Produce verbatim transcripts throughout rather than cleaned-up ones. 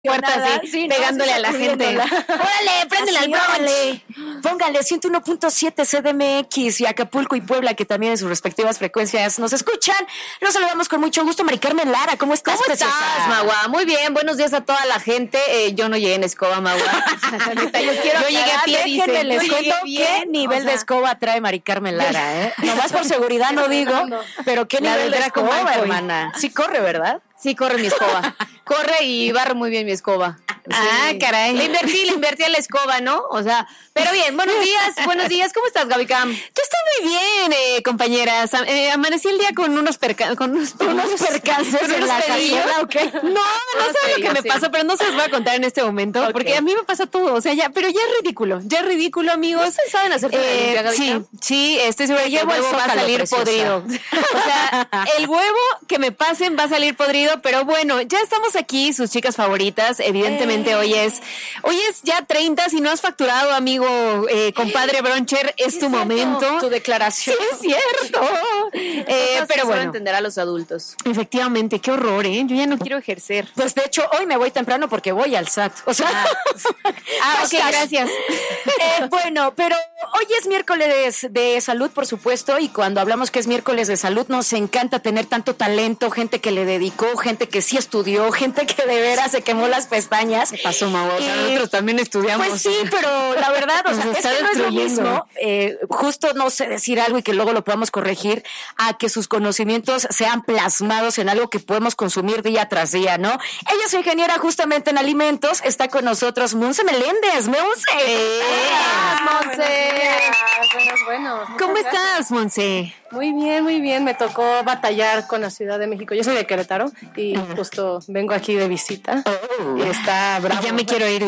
puerta así, sí, pegándole no, a la gente. ¡Órale, préndele al órale! Póngale ciento uno punto siete C D M X y Acapulco y Puebla, que también en sus respectivas frecuencias nos escuchan. Los saludamos con mucho gusto. Mari Carmen Lara, ¿cómo estás? ¿Cómo estás, Magua? Muy bien, buenos días a toda la gente. Eh, yo no llegué en escoba, Magua. yo, yo llegué a pie, dice. Les cuento qué nivel o sea, de escoba trae Mari Carmen Lara, ¿eh? Nomás por seguridad no digo, pero qué la nivel de escoba, hermana. Sí corre, ¿verdad? Sí, corre mi escoba. Corre y barre muy bien mi escoba. Sí. Ah, caray. Le invertí, le invertí a la escoba, ¿no? O sea, pero bien, buenos días, buenos días. ¿Cómo estás, Gaby Cam? Yo estoy muy bien, eh, compañeras. Eh, amanecí el día con unos, perca con unos, unos percances con en unos la casa. Okay. No, no ah, sé lo que me sí. pasó, pero no se los voy a contar en este momento, okay. porque a mí me pasa todo. O sea, ya, pero ya es ridículo, ya es ridículo, amigos. ¿No saben hacer eh, Gaby Sí, Cam? sí, estoy segura que el huevo va a salir preciosa. podrido. O sea, el huevo que me pasen va a salir podrido, pero bueno, ya estamos aquí, sus chicas favoritas. Evidentemente, eh. hoy es hoy es ya treinta. Si no has facturado, amigo, eh, compadre Broncher, es, es tu cierto. momento. Tu declaración. Sí, es cierto. eh, pero bueno, entender a los adultos. Efectivamente, qué horror, ¿eh? Yo ya no quiero ejercer. Pues de hecho, hoy me voy temprano porque voy al S A T. O sea, ah, ah ok, gracias. eh, bueno, pero hoy es miércoles de salud, por supuesto, y cuando hablamos que es miércoles de salud, nos encanta tener tanto talento, gente que le dedicó, gente que sí estudió, gente que de veras se quemó las pestañas. ¿Qué pasó, Mau? O sea, nosotros también estudiamos. Pues sí, pero la verdad, o sea, es que no es lo mismo, eh, justo no sé decir algo y que luego lo podamos corregir, a que sus conocimientos sean plasmados en algo que podemos consumir día tras día, ¿no? Ella es ingeniera justamente en alimentos, está con nosotros Monse Meléndez. ¡Monse! ¡Eh! ¡Monse! Buenos, buenos. ¿Cómo estás, Monse? Muy bien, muy bien. Me tocó batallar con la Ciudad de México. Yo soy de Querétaro y uh-huh. justo vengo aquí de visita. Oh. Y está bravo. Y ya me quiero ir.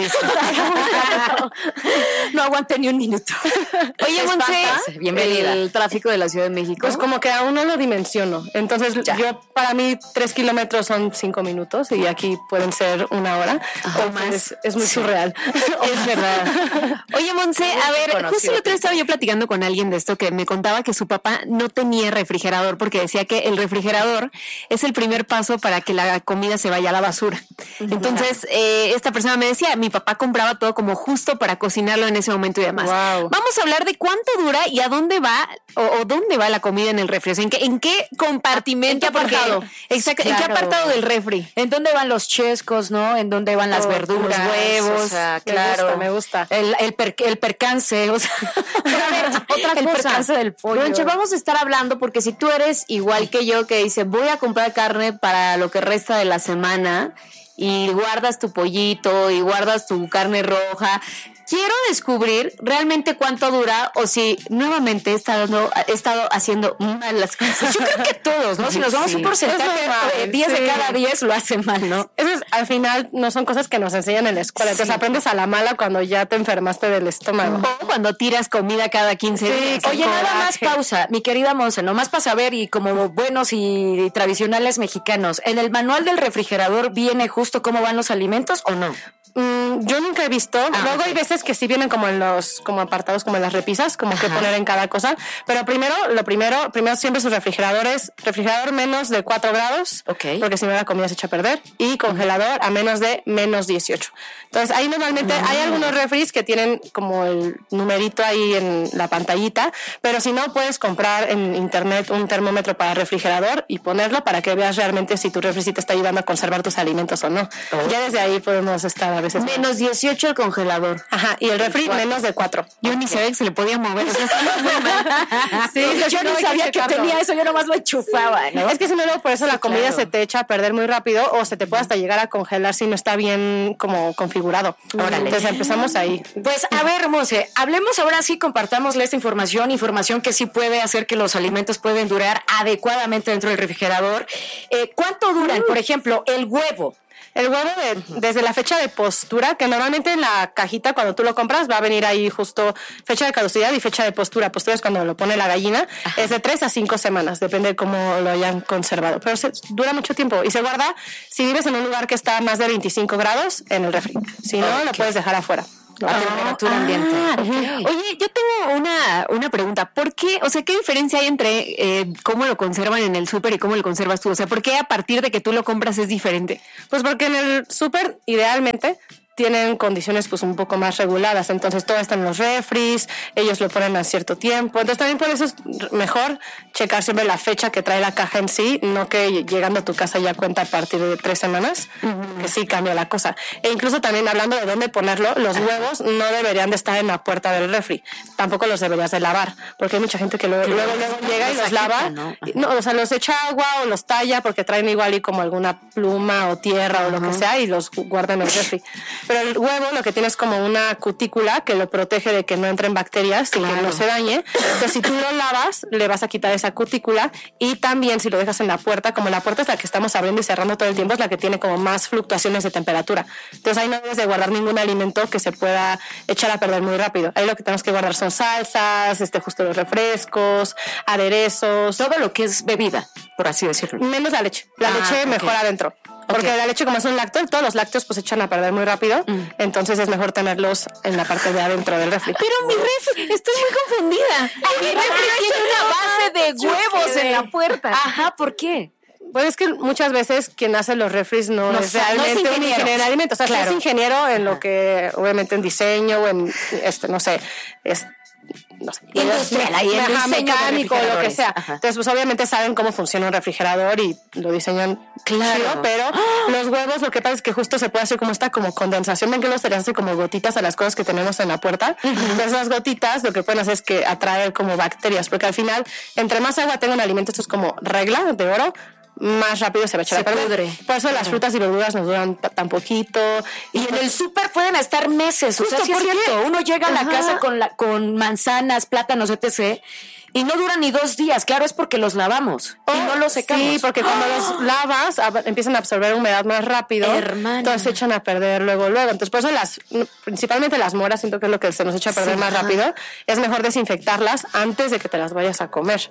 No aguanté ni un minuto. Oye, Monse, bienvenida. El tráfico de la Ciudad de México. Pues como que aún no lo dimensiono. Entonces, ya. yo, para mí, tres kilómetros son cinco minutos y aquí pueden ser una hora o más. Es, es muy sí. surreal. Es verdad. Oye, Monse, a ver, justo el otro día estaba yo platicando con alguien de esto que me contaba que su papá no tenía refrigerador porque decía que el refrigerador es el primer paso para que la comida se vaya a la basura. Entonces, eh, esta persona me decía, mi papá compraba todo como justo para cocinarlo en ese momento y demás. Wow. Vamos a hablar de cuánto dura y a dónde va o, o dónde va la comida en el refri. O sea, ¿en qué, en qué compartimento? ¿En qué apartado? Porque, exacto, claro. ¿En qué apartado del refri? ¿En dónde van los chescos, no? ¿En dónde van las oh, verduras? Los huevos. O sea, claro. Me gusta, me gusta. El, el, per, el percance, o sea. Otra el cosa. percance del pollo. Bronche, vamos a estar hablando porque si tú eres igual que yo que dice voy a comprar carne para lo que resta de la semana y guardas tu pollito y guardas tu carne roja, quiero descubrir realmente cuánto dura o si nuevamente he estado, he estado haciendo mal las cosas. Yo creo que todos, ¿no? Si nos vamos sí. un porcentaje, eh, diez sí. de cada diez lo hacen mal, ¿no? Eso es, al final no son cosas que nos enseñan en la escuela. Sí. Entonces aprendes a la mala cuando ya te enfermaste del estómago. O cuando tiras comida cada quince sí, días. Oye, nada más pausa, mi querida Monse, nomás para saber y como buenos y tradicionales mexicanos, ¿en el manual del refrigerador viene justo cómo van los alimentos o no? Mm, yo nunca he visto. Ah, Luego okay. hay veces que sí vienen como en los como apartados, como en las repisas, como Ajá. que poner en cada cosa. Pero primero, lo primero, primero siempre sus refrigeradores, refrigerador menos de cuatro grados, okay. porque si no la comida se echa a perder, y congelador a menos de menos dieciocho. Entonces ahí normalmente uh-huh. hay algunos refris que tienen como el numerito ahí en la pantallita, pero si no puedes comprar en internet un termómetro para refrigerador y ponerlo para que veas realmente si tu refri te está ayudando a conservar tus alimentos o no. Uh-huh. Ya desde ahí podemos estar a veces menos dieciocho el congelador. Ajá, y el refri menos de cuatro. Yo ni sabía que se le podía mover. O sea, sí, yo, yo no sabía que, que tenía eso, yo nomás lo enchufaba, ¿no? Es que si no, por eso sí, la comida claro. se te echa a perder muy rápido o se te puede hasta llegar a congelar si no está bien como configurado. Órale. Entonces empezamos ahí. Pues a ver, Monse, hablemos ahora sí, compartámosle esta información, información que sí puede hacer que los alimentos pueden durar adecuadamente dentro del refrigerador. Eh, ¿Cuánto duran? Uh. Por ejemplo, el huevo. El huevo de, desde la fecha de postura, que normalmente en la cajita cuando tú lo compras va a venir ahí justo fecha de caducidad y fecha de postura. Postura es cuando lo pone la gallina. Ajá. Es de tres a cinco semanas, depende de cómo lo hayan conservado. Pero se, dura mucho tiempo y se guarda si vives en un lugar que está a más de veinticinco grados en el refri. Si no, okay. lo puedes dejar afuera. La temperatura ambiente. Ah, okay. Oye, yo tengo una, una pregunta. ¿Por qué? O sea, ¿qué diferencia hay entre eh, cómo lo conservan en el súper y cómo lo conservas tú? O sea, ¿por qué a partir de que tú lo compras es diferente? Pues porque en el súper, idealmente, tienen condiciones pues un poco más reguladas, entonces todo está en los refris, ellos lo ponen a cierto tiempo, entonces también por eso es mejor checar siempre la fecha que trae la caja en sí, no que llegando a tu casa ya cuenta a partir de tres semanas, uh-huh. que sí cambia la cosa. E incluso también hablando de dónde ponerlo, los huevos no deberían de estar en la puerta del refri, tampoco los deberías de lavar, porque hay mucha gente que luego, luego, luego llega y los lava, ¿no? no, o sea, los echa agua o los talla porque traen igual y como alguna pluma o tierra uh-huh. o lo que sea y los guardan en el refri. Pero el huevo lo que tiene es como una cutícula que lo protege de que no entren bacterias y claro. que no se dañe. Entonces, si tú lo lavas, le vas a quitar esa cutícula y también si lo dejas en la puerta, como la puerta es la que estamos abriendo y cerrando todo el tiempo, es la que tiene como más fluctuaciones de temperatura. Entonces, ahí no debes de guardar ningún alimento que se pueda echar a perder muy rápido. Ahí lo que tenemos que guardar son salsas, este, justo los refrescos, aderezos. Todo lo que es bebida, por así decirlo. Menos la leche. La ah, leche okay. mejor adentro. Porque okay. la leche, como es un lácteo, todos los lácteos pues se echan a perder muy rápido. Mm. Entonces es mejor tenerlos en la parte de adentro del refri. Pero mi refri, estoy muy confundida. Mi refri tiene una base de huevos en la puerta. Ajá, ¿por qué? Pues es que muchas veces quien hace los refris no, no es realmente no es un ingeniero de alimentos. O sea, claro. es ingeniero en lo que, obviamente en diseño o en, este, no sé, es... no sé, industrial, ahí en ajá, mecánico, lo que sea. Ajá. Entonces, pues obviamente saben cómo funciona un refrigerador y lo diseñan claro, chido, pero ¡oh! Los huevos, lo que pasa es que justo se puede hacer como esta como condensación, ven que los cereales hacen como gotitas a las cosas que tenemos en la puerta. Uh-huh. Entonces, esas gotitas lo que pueden hacer es que atraer como bacterias, porque al final, entre más agua tenga un alimento, esto es como regla de oro, más rápido se va a echar se a perder. Pudre. Por eso claro. las frutas y verduras nos duran t- tan poquito. Y, y en el súper pueden estar meses. O sea, sí es cierto. Uno llega Ajá. a la casa con, la, con manzanas, plátanos, etcétera y no duran ni dos días. Claro, es porque los lavamos oh, y no los secamos. Sí, porque cuando ¡oh! los lavas ab- empiezan a absorber humedad más rápido. Hermana. Entonces se echan a perder luego, luego. Entonces por eso las, principalmente las moras, siento que es lo que se nos echa a perder sí, más ajá. rápido. Es mejor desinfectarlas antes de que te las vayas a comer.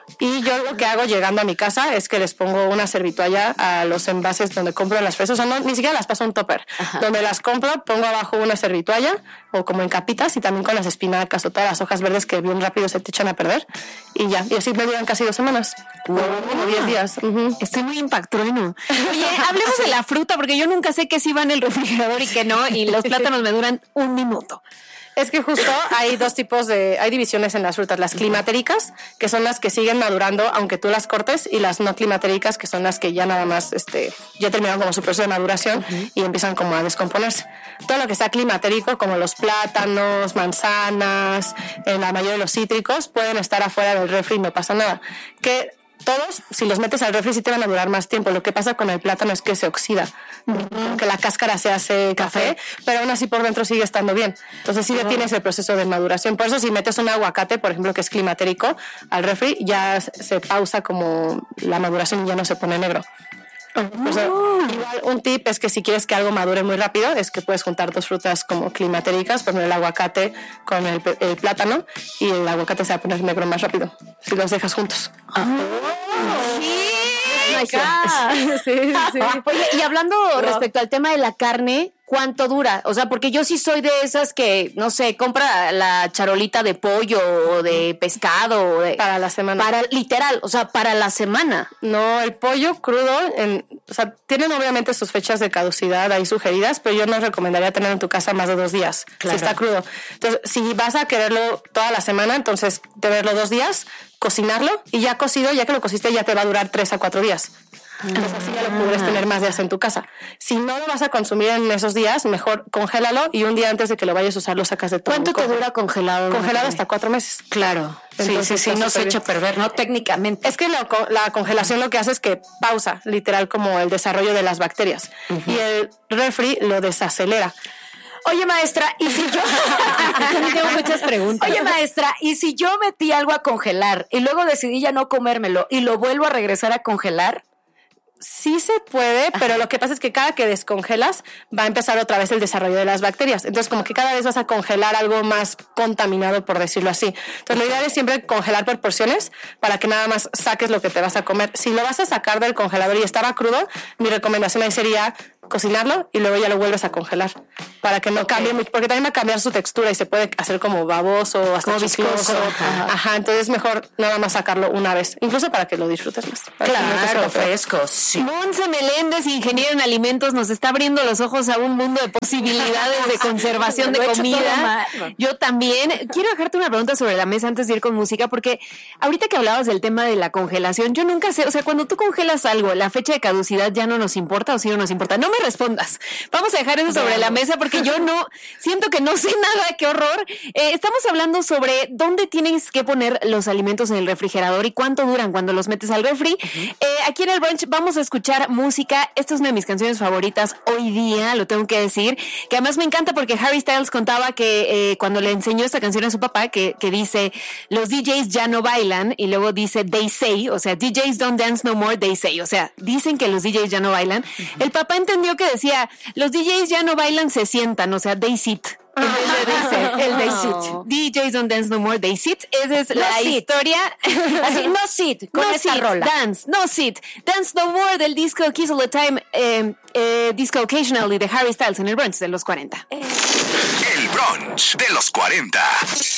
Y yo lo que hago llegando a mi casa es que les pongo una servitoalla a los envases donde compro las fresas. O sea, no, ni siquiera las paso a un topper. Ajá. Donde las compro, pongo abajo una servitoalla o como en capitas y también con las espinacas o todas las hojas verdes que bien rápido se te echan a perder. Y ya, y así me duran casi dos semanas. Wow. Como diez días. Uh-huh. Estoy muy impactrueno. Oye, hablemos de la fruta porque yo nunca sé qué sí va en el refrigerador y qué no. Y los plátanos me duran un minuto. Es que justo hay dos tipos de, hay divisiones en las frutas, las climatéricas, que son las que siguen madurando aunque tú las cortes, y las no climatéricas, que son las que ya nada más, este, ya terminaron como su proceso de maduración uh-huh. y empiezan como a descomponerse. Todo lo que está climatérico, como los plátanos, manzanas, en la mayoría de los cítricos, pueden estar afuera del refri y no pasa nada. Que todos, si los metes al refri, sí te van a durar más tiempo. Lo que pasa con el plátano es que se oxida, uh-huh. que la cáscara se hace café, pero aún así por dentro sigue estando bien. Entonces sí uh-huh. detienes el proceso de maduración. Por eso si metes un aguacate, por ejemplo, que es climatérico, al refri, ya se pausa como la maduración y ya no se pone negro. Uh-huh. O sea, igual un tip es que si quieres que algo madure muy rápido, es que puedes juntar dos frutas como climatéricas, por ejemplo el aguacate con el, el plátano, y el aguacate se va a poner negro más rápido si los dejas juntos. Oh, sí. sí, sí. Oye, y hablando no. respecto al tema de la carne, ¿cuánto dura? O sea, porque yo sí soy de esas que, no sé, compra la charolita de pollo o de pescado. O de, para la semana. Para, literal, o sea, para la semana. No, el pollo crudo, en, o sea, tienen obviamente sus fechas de caducidad ahí sugeridas, pero yo no recomendaría tener en tu casa más de dos días, claro. si está crudo. Entonces, si vas a quererlo toda la semana, entonces tenerlo dos días, cocinarlo, y ya cocido, ya que lo cociste, ya te va a durar tres a cuatro días. Entonces así ya lo podrás tener más días en tu casa. Si no lo vas a consumir en esos días, mejor congélalo y un día antes de que lo vayas a usar lo sacas de todo. ¿Cuánto te dura congelado? Congelado hasta cuatro meses. Claro. Entonces, sí, sí, sí, no se echa a perder, ¿no? Técnicamente. Es que lo, la congelación lo que hace es que pausa, literal, como el desarrollo de las bacterias. Uh-huh. Y el refri lo desacelera. Oye, maestra, ¿y si yo... También tengo muchas preguntas. Oye, maestra, ¿y si yo metí algo a congelar y luego decidí ya no comérmelo y lo vuelvo a regresar a congelar? Sí se puede, Ajá. pero lo que pasa es que cada que descongelas va a empezar otra vez el desarrollo de las bacterias. Entonces, como que cada vez vas a congelar algo más contaminado, por decirlo así. Entonces, la idea es siempre congelar por porciones para que nada más saques lo que te vas a comer. Si lo vas a sacar del congelador y estaba crudo, mi recomendación ahí sería cocinarlo y luego ya lo vuelves a congelar. para que no okay. cambie mucho, porque también va a cambiar su textura y se puede hacer como baboso, hasta como viscoso. Ajá. Ajá, entonces es mejor nada más sacarlo una vez, incluso para que lo disfrutes más. Claro, no fresco, sí. Monse Meléndez, ingeniero en alimentos, nos está abriendo los ojos a un mundo de posibilidades de conservación de comida. Yo también. Quiero dejarte una pregunta sobre la mesa antes de ir con música, porque ahorita que hablabas del tema de la congelación, yo nunca sé, o sea, cuando tú congelas algo, la fecha de caducidad ya no nos importa o sí no nos importa. No me respondas. Vamos a dejar eso sobre la mesa porque yo no, siento que no sé nada, qué horror. Eh, estamos hablando sobre dónde tienes que poner los alimentos en el refrigerador y cuánto duran cuando los metes al refri. Uh-huh. Eh, aquí en el brunch vamos a escuchar música. Esta es una de mis canciones favoritas hoy día, lo tengo que decir, que además me encanta porque Harry Styles contaba que eh, cuando le enseñó esta canción a su papá, que, que dice, los D Js ya no bailan, y luego dice, they say, o sea, D Js don't dance no more, they say, o sea, dicen que los D Js ya no bailan. Uh-huh. El papá entendió que decía, los D Js ya no bailan, se sientan, o sea, they sit. En vez de dice, el they sit. D Js don't dance no more, they sit. Esa es no la sit. Historia. Así, no sit, con no esta sit, rola. Dance, no sit. Dance no more del disco Kiss All the Time, eh, eh, disco Occasionally de Harry Styles en el brunch de los cuarenta. El brunch de los cuarenta.